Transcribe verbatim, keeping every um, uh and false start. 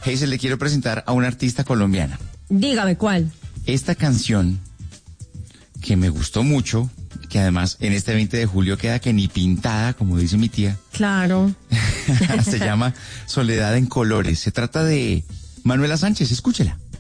Hazel, le quiero presentar a una artista colombiana. Dígame, ¿cuál? Esta canción, que me gustó mucho, que además en este veinte de julio queda que ni pintada, como dice mi tía. Claro. Se llama Soledad en Colores. Se trata de Manuela Sánchez, escúchela.